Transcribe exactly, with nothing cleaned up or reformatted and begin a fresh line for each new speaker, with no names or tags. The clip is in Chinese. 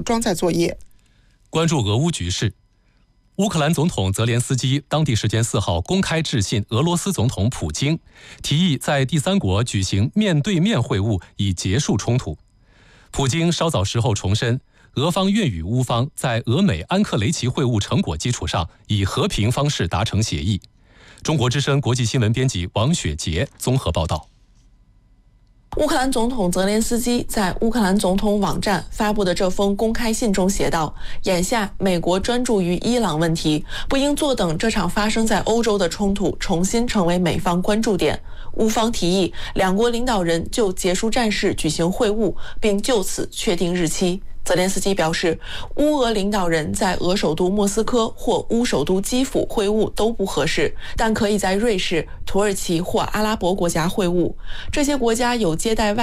装载作业。
关注俄乌局势，乌克兰总统泽连斯基当地时间四号公开致信俄罗斯总统普京，提议在第三国举行面对面会晤，以结束冲突。普京稍早时候重申，俄方愿与乌方在俄美安克雷奇会晤成果基础上，以和平方式达成协议。中国之声国际新闻编辑王雪杰综合报道。
乌克兰总统泽连斯基在乌克兰总统网站发布的这封公开信中写道：眼下美国专注于伊朗问题，不应坐等这场发生在欧洲的冲突重新成为美方关注点。乌方提议两国领导人就结束战事举行会晤，并就此确定日期。泽连斯基表示，乌俄领导人在俄首都莫斯科或乌首都基辅会晤都不合适，但可以在瑞士、土耳其或阿拉伯国家会晤。这些国家有接待外